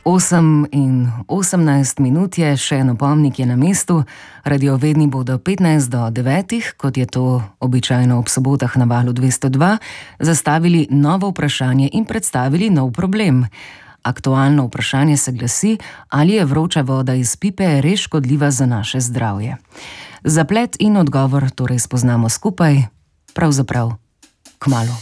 8:18 je, še en opomnik je na mestu. Radiovedni bodo 15 do 9, kot je to običajno ob sobotah na valu 202, zastavili novo vprašanje in predstavili nov problem. Aktualno vprašanje se glasi, ali je vroča voda iz pipe res škodljiva za naše zdravje. Zaplet in odgovor torej spoznamo skupaj, pravzaprav kmalu.